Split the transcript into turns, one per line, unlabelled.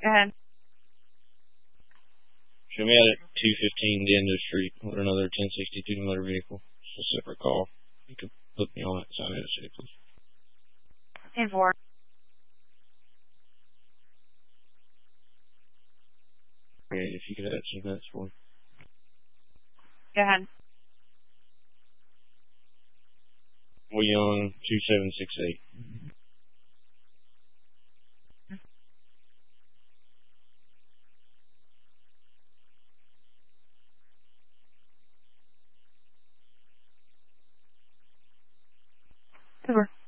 Go ahead.
Show me out at 215 Dendo Street with another 1062 motor vehicle. It's a separate call. You can put me on it, sign it, say, please.
10-4.
Okay, if you could add some minutes for me.
Go ahead.
Will Young 2768.
Super.